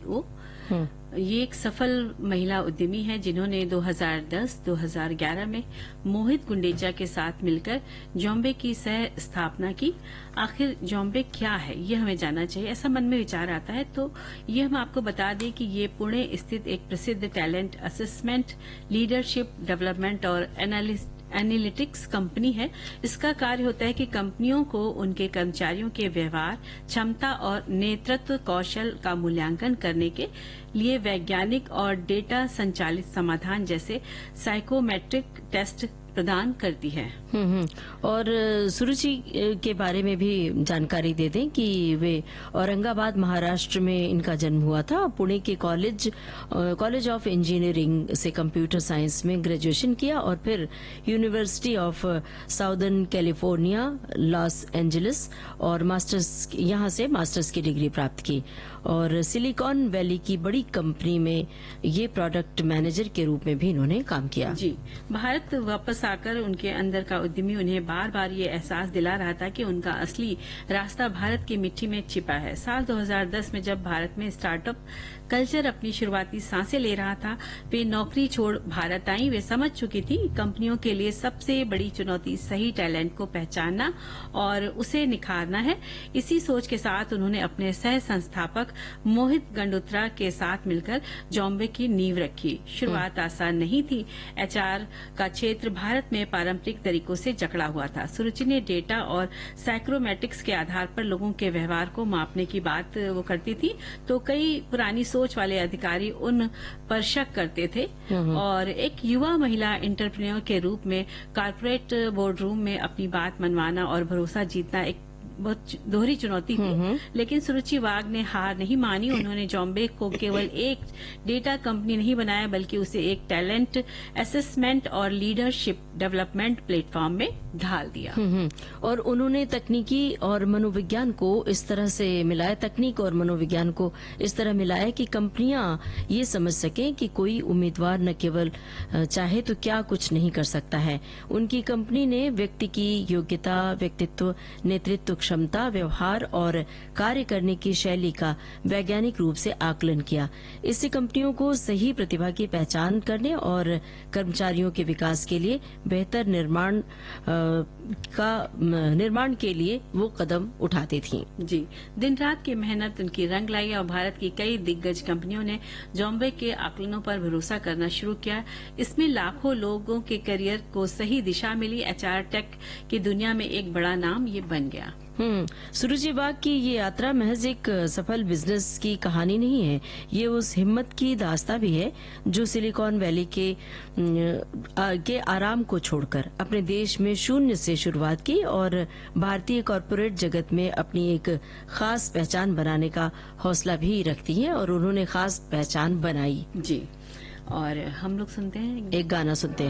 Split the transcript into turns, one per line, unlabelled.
CEO. ये एक सफल महिला उद्यमी है जिन्होंने 2010-2011 में मोहित गुंडेचा के साथ मिलकर जॉम्बे की सह स्थापना की। आखिर जॉम्बे क्या है, ये हमें जानना चाहिए, ऐसा मन में विचार आता है। तो ये हम आपको बता दें कि ये पुणे स्थित एक प्रसिद्ध टैलेंट असेसमेंट, लीडरशिप डेवलपमेंट और एनालिटिक्स कंपनी है। इसका कार्य होता है कि कंपनियों को उनके कर्मचारियों के व्यवहार, क्षमता और नेतृत्व कौशल का मूल्यांकन करने के लिए वैज्ञानिक और डेटा संचालित समाधान जैसे साइकोमेट्रिक टेस्ट प्रदान करती है।
और सुरुचि के बारे में भी जानकारी दे दें कि वे औरंगाबाद महाराष्ट्र में इनका जन्म हुआ था। पुणे के कॉलेज ऑफ इंजीनियरिंग से कंप्यूटर साइंस में ग्रेजुएशन किया और फिर university of southern California Los Angeles और यहां से मास्टर्स की डिग्री प्राप्त की और सिलिकॉन वैली की बड़ी कंपनी में ये प्रोडक्ट मैनेजर के रूप में भी इन्होंने काम किया।
जी, भारत वापस आकर उनके अंदर का उद्यमी उन्हें बार बार ये एहसास दिला रहा था कि उनका असली रास्ता भारत की मिट्टी में छिपा है। साल 2010 में जब भारत में स्टार्टअप कल्चर अपनी शुरुआती सांसें ले रहा था, वे नौकरी छोड़ भारत आई। वे समझ चुकी थी कंपनियों के लिए सबसे बड़ी चुनौती सही टैलेंट को पहचानना और उसे निखारना है। इसी सोच के साथ उन्होंने अपने सह संस्थापक मोहित गंडोत्रा के साथ मिलकर जॉम्बे की नींव रखी। शुरुआत आसान नहीं थी। एचआर का क्षेत्र भारत में पारंपरिक तरीकों से जकड़ा हुआ था। सुरुचि ने डेटा और साइक्रोमेटिक्स के आधार पर लोगों के व्यवहार को मापने की बात वो करती थी, तो कई पुरानी सोच वाले अधिकारी उन पर शक करते थे और एक युवा महिला एंटरप्रेन्योर के रूप में कॉर्पोरेट बोर्डरूम में अपनी बात मनवाना और भरोसा जीतना एक बहुत दोहरी चुनौती थी। लेकिन सुरुचि वाघ ने हार नहीं मानी। उन्होंने जॉम्बे को केवल एक डेटा कंपनी नहीं बनाया, बल्कि उसे एक टैलेंट असेसमेंट और लीडरशिप डेवलपमेंट प्लेटफॉर्म में ढाल दिया।
और उन्होंने तकनीकी और मनोविज्ञान को इस तरह से मिलाया, तकनीक और मनोविज्ञान को इस तरह मिलाया कि कंपनियां ये समझ सकें कि कोई उम्मीदवार न केवल चाहे तो क्या कुछ नहीं कर सकता है। उनकी कंपनी ने व्यक्ति की योग्यता, व्यक्तित्व, नेतृत्व क्षमता, व्यवहार और कार्य करने की शैली का वैज्ञानिक रूप से आकलन किया। इससे कंपनियों को सही प्रतिभा की पहचान करने और कर्मचारियों के विकास के लिए बेहतर निर्माण के लिए वो कदम उठाती थीं।
जी, दिन रात की मेहनत उनकी रंग लाई और भारत की कई दिग्गज कंपनियों ने जॉम्बे के आकलनों पर भरोसा करना शुरू किया। इसमें लाखों लोगों के करियर को सही दिशा मिली। एचआर टेक की दुनिया में एक बड़ा नाम ये बन गया।
सुरुचि वाघ की ये यात्रा महज एक सफल बिजनेस की कहानी नहीं है, ये उस हिम्मत की दास्तां भी है जो सिलिकॉन वैली के आराम को छोड़कर अपने देश में शून्य से शुरुआत की और भारतीय कॉर्पोरेट जगत में अपनी एक खास पहचान बनाने का हौसला भी रखती है और उन्होंने खास पहचान बनाई।
जी, और हम लोग सुनते हैं
एक गाना सुनते हैं।